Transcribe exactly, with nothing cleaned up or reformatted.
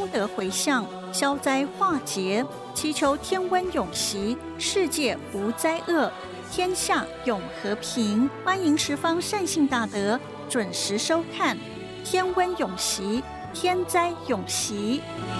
德回向，消灾化劫，祈求天温永息，世界无灾厄，天下永和平。欢迎十方善信大德准时收看《天温永息》，天灾永息。